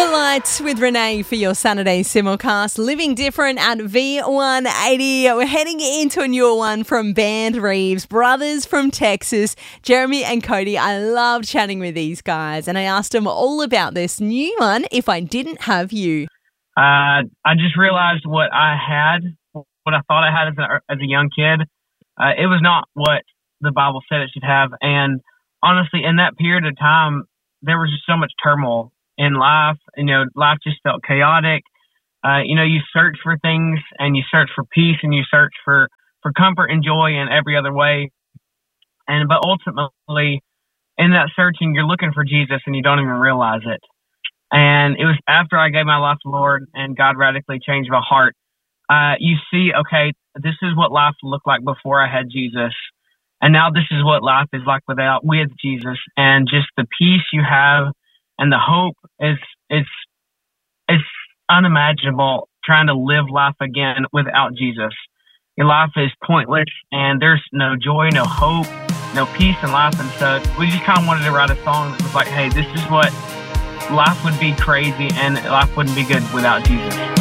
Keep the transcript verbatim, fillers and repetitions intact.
Lights with Renee for your Saturday simulcast. Living Different at V one eighty. We're heading into a newer one from Band Reeves, brothers from Texas, Jeremy and Cody. I love chatting with these guys, and I asked them all about this new one, If I Didn't Have You. Uh, I just realized what I had, what I thought I had as a, as a young kid. Uh, it was not what the Bible said it should have. And honestly, in that period of time, there was just so much turmoil in life. You know, life just felt chaotic. Uh, you know, you search for things and you search for peace and you search for, for comfort and joy in every other way. And, but ultimately in that searching, you're looking for Jesus and you don't even realize it. And it was after I gave my life to the Lord and God radically changed my heart. Uh, you see, okay, this is what life looked like before I had Jesus. And now this is what life is like without, with Jesus, and just the peace you have and the hope is, it's, it's unimaginable trying to live life again without Jesus. Your life is pointless and there's no joy, no hope, no peace in life. And so we just kind of wanted to write a song that was like, hey, this is what life would be crazy and life wouldn't be good without Jesus.